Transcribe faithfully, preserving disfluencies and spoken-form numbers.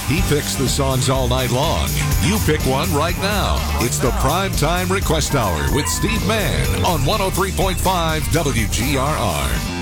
He picks the songs all night long. You pick one right now. It's the Prime Time Request Hour with Steve Mann on one oh three point five W G R R.